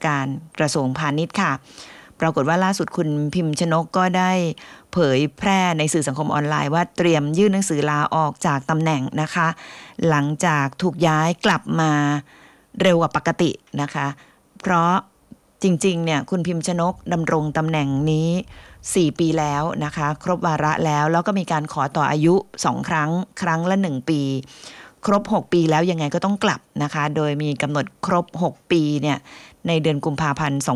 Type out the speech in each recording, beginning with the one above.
การกระทรวงพาณิชย์ค่ะปรากฏว่าล่าสุดคุณพิมพ์ชนกก็ได้เผยแพร่ในสื่อสังคมออนไลน์ว่าเตรียมยื่นหนังสือลาออกจากตำแหน่งนะคะหลังจากถูกย้ายกลับมาเร็วกว่าปกตินะคะเพราะจริงๆเนี่ยคุณพิมพ์ชนกดำรงตำแหน่งนี้4 ปีแล้วนะคะครบวาระแล้วก็มีการขอต่ออายุ2 ครั้งละ1 ปีครบ6 ปีแล้วยังไงก็ต้องกลับนะคะโดยมีกำหนดครบ6 ปีเนี่ยในเดือนกุมภาพันธ์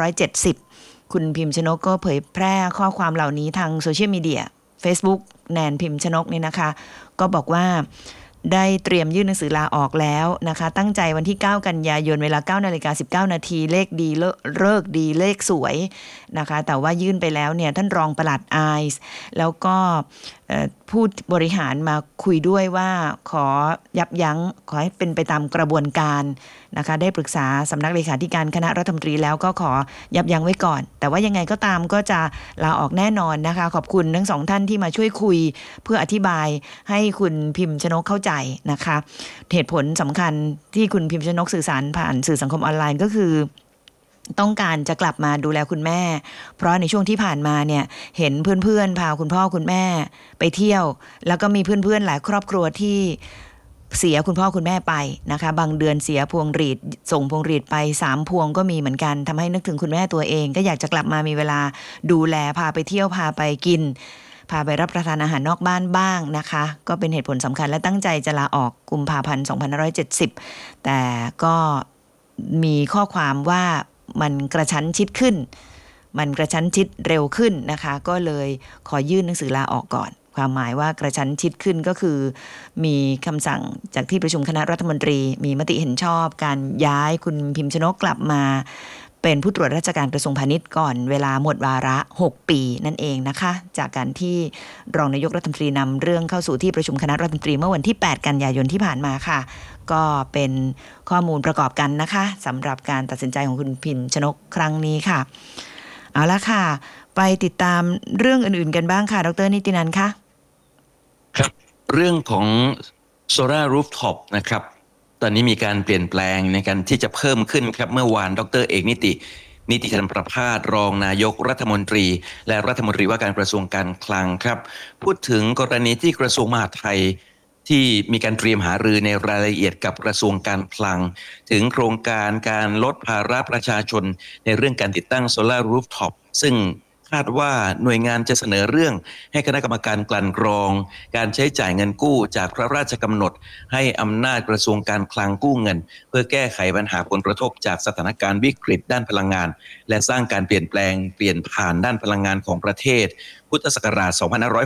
2570คุณพิมพ์ชนกก็เผยแพร่ข้อความเหล่านี้ทางโซเชียลมีเดีย Facebook แนนพิมพ์ชนกนี่นะคะก็บอกว่าได้เตรียมยื่นหนังสือลาออกแล้วนะคะตั้งใจวันที่9 กันยายนเวลา 9:19 นาทีเลขดีฤกษ์ดีเลขสวยนะคะแต่ว่ายื่นไปแล้วเนี่ยท่านรองปลัดไอซ์แล้วก็ผู้บริหารมาคุยด้วยว่าขอยับยั้งขอให้เป็นไปตามกระบวนการนะคะได้ปรึกษาสำนักเลขาธิการคณะรัฐมนตรีแล้วก็ขอยับยั้งไว้ก่อนแต่ว่ายังไงก็ตามก็จะลาออกแน่นอนนะคะขอบคุณทั้ง2 ท่านที่มาช่วยคุยเพื่ออธิบายให้คุณพิมพ์ชนกเข้าใจนะคะเหตุผลสำคัญที่คุณพิมพ์ชนกสื่อสารผ่านสื่อสังคมออนไลน์ก็คือต้องการจะกลับมาดูแลคุณแม่เพราะในช่วงที่ผ่านมาเนี่ยเห็นเพื่อนๆพาคุณพ่อคุณแม่ไปเที่ยวแล้วก็มีเพื่อนๆหลายครอบครัวที่เสียคุณพ่อคุณแม่ไปนะคะบางเดือนเสียพวงหรีดส่งพวงหรีดไป3 พวงก็มีเหมือนกันทำให้นึกถึงคุณแม่ตัวเองก็อยากจะกลับมามีเวลาดูแลพาไปเที่ยวพาไปกินพาไปรับประทานอาหารนอกบ้านบ้างนะคะก็เป็นเหตุผลสำคัญและตั้งใจจะลาออกกุมภาพันธ์2570แต่ก็มีข้อความว่ามันกระชั้นชิดขึ้นมันกระชั้นชิดเร็วขึ้นนะคะก็เลยขอยื่นหนังสือลาออกก่อนความหมายว่ากระชั้นชิดขึ้นก็คือมีคำสั่งจากที่ประชุมคณะรัฐมนตรีมีมติเห็นชอบการย้ายคุณพิมพ์ชนกกลับมาเป็นผู้ตรวจราชการกระทรวงพาณิชย์ก่อนเวลาหมดวาระ6 ปีนั่นเองนะคะจากการที่รองนายกรัฐมนตรีนำเรื่องเข้าสู่ที่ประชุมคณะรัฐมนตรีเมื่อวันที่8 กันยายนที่ผ่านมาค่ะก็เป็นข้อมูลประกอบกันนะคะสำหรับการตัดสินใจของคุณพิมพ์ชนกครั้งนี้ค่ะเอาละค่ะไปติดตามเรื่องอื่นๆกันบ้างค่ะดร.นิตินันท์คะครับเรื่องของ Solar Rooftop นะครับตอนนี้มีการเปลี่ยนแปลงในการที่จะเพิ่มขึ้นครับเมื่อวานดร.เอกนิติธรรมประภาสรองนายกรัฐมนตรีและรัฐมนตรีว่าการกระทรวงการคลังครับพูดถึงกรณีที่กระทรวงมหาดไทยที่มีการเตรียมหารือในรายละเอียดกับกระทรวงการคลังถึงโครงการการลดภาระประชาชนในเรื่องการติดตั้ง Solar Rooftop ซึ่งคาดว่าหน่วยงานจะเสนอเรื่องให้คณะกรรมการกลั่นกรองการใช้จ่ายเงินกู้จากพระราชกำหนดให้อำนาจกระทรวงการคลังกู้เงินเพื่อแก้ไขปัญหาผลกระทบจากสถานการณ์วิกฤตด้านพลังงานและสร้างการเปลี่ยนแปลงเปลี่ยนผ่านด้านพลังงานของประเทศพุทธศักราช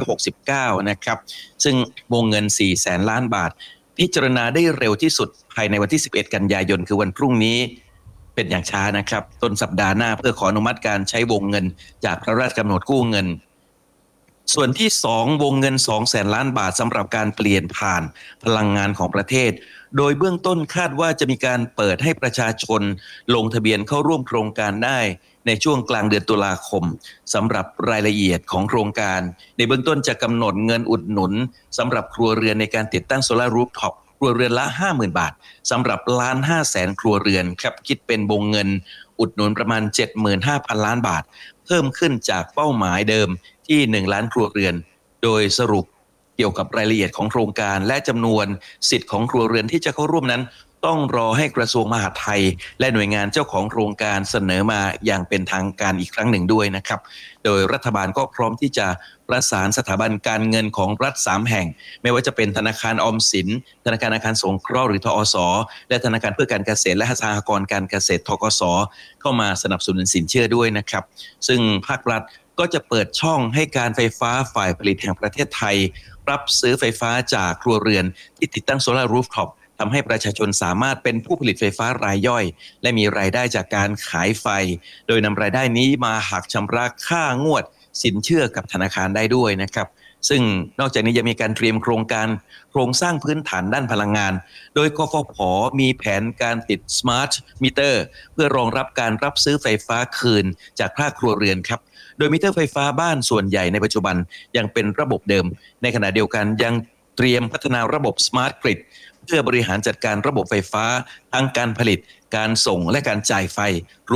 2569 นะครับซึ่งวงเงิน 400,000 ล้านบาทพิจารณาได้เร็วที่สุดภายในวันที่ 11 กันยายนคือวันพรุ่งนี้เป็นอย่างช้านะครับต้นสัปดาห์หน้าเพื่อขออนุมัติการใช้วงเงินจากพระราชกำหนดกู้เงินส่วนที่2วงเงิน 200,000 ล้านบาทสำหรับการเปลี่ยนผ่านพลังงานของประเทศโดยเบื้องต้นคาดว่าจะมีการเปิดให้ประชาชนลงทะเบียนเข้าร่วมโครงการได้ในช่วงกลางเดือนตุลาคมสำหรับรายละเอียดของโครงการในเบื้องต้นจะกำหนดเงินอุดหนุนสำหรับครัวเรือนในการติดตั้งโซลาร์รูฟท็อปครัวเรือนละ 50,000 บาทสำหรับ1,500,000 ครัวเรือนครับคิดเป็นวงเงินอุดหนุนประมาณ 75,000 ล้านบาทเพิ่มขึ้นจากเป้าหมายเดิมที่1 ล้านครัวเรือนโดยสรุปเกี่ยวกับรายละเอียดของโครงการและจำนวนสิทธิ์ของครัวเรือนที่จะเข้าร่วมนั้นต้องรอให้กระทรวงมหาดไทยและหน่วยงานเจ้าของโครงการเสนอมาอย่างเป็นทางการอีกครั้งหนึ่งด้วยนะครับโดยรัฐบาลก็พร้อมที่จะประสานสถาบันการเงินของรัฐ3 แห่งไม่ว่าจะเป็นธนาคารออมสินธนาคารอาคารสงเคราะห์หรือทอสและธนาคารเพื่อการเกษตรและสหกรณ์การเกษตรทกสเข้ามาสนับสนุนสินเชื่อด้วยนะครับซึ่งภาครัฐก็จะเปิดช่องให้การไฟฟ้าฝ่ายผลิตแห่งประเทศไทยรับซื้อไฟฟ้าจากครัวเรือนที่ติดตั้งโซลาร์รูฟท็อปทำให้ประชาชนสามารถเป็นผู้ผลิตไฟฟ้ารายย่อยและมีรายได้จากการขายไฟโดยนำรายได้นี้มาหักชำระค่างวดสินเชื่อกับธนาคารได้ด้วยนะครับซึ่งนอกจากนี้ยังมีการเตรียมโครงสร้างพื้นฐานด้านพลังงานโดยกฟผ.มีแผนการติด Smart Meter เพื่อรองรับการรับซื้อไฟฟ้าคืนจากภาคครัวเรือนครับโดยมิเตอร์ไฟฟ้าบ้านส่วนใหญ่ในปัจจุบันยังเป็นระบบเดิมในขณะเดียวกันยังเตรียมพัฒนาระบบ Smart Grid เพื่อบริหารจัดการระบบไฟฟ้าทั้งการผลิตการส่งและการจ่ายไฟ